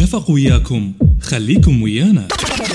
شفق وياكم، خليكم ويانا.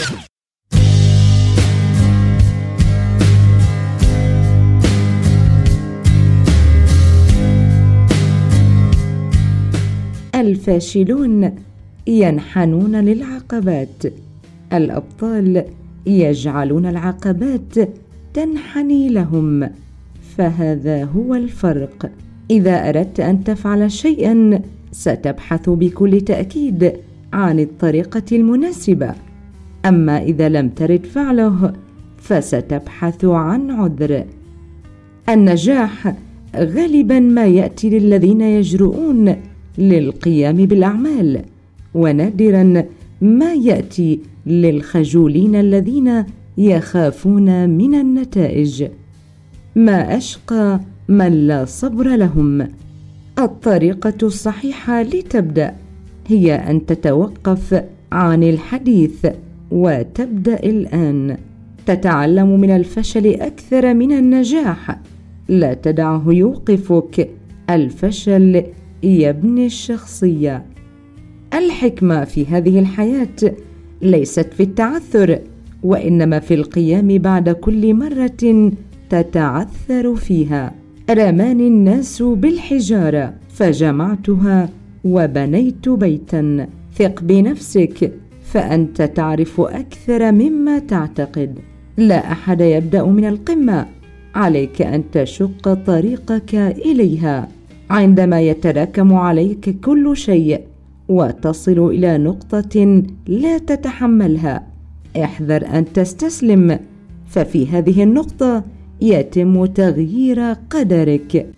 الفاشلون ينحنون للعقبات، الأبطال يجعلون العقبات تنحني لهم، فهذا هو الفرق. إذا أردت أن تفعل شيئا ستبحث بكل تأكيد عن الطريقة المناسبة، أما إذا لم ترد فعله فستبحث عن عذر. النجاح غالبا ما يأتي للذين يجرؤون للقيام بالأعمال، ونادرا ما يأتي للخجولين الذين يخافون من النتائج. ما أشقى من لا صبر لهم. الطريقة الصحيحة لتبدأ هي أن تتوقف عن الحديث وتبدأ الآن. تتعلم من الفشل أكثر من النجاح، لا تدعه يوقفك. الفشل يبني الشخصية. الحكمة في هذه الحياة ليست في التعثر، وإنما في القيام بعد كل مرة تتعثر فيها. رماني الناس بالحجارة فجمعتها وبنيت بيتا. ثق بنفسك فأنت تعرف أكثر مما تعتقد. لا أحد يبدأ من القمة، عليك أن تشق طريقك إليها. عندما يتراكم عليك كل شيء وتصل إلى نقطة لا تتحملها، احذر أن تستسلم، ففي هذه النقطة يتم تغيير قدرك.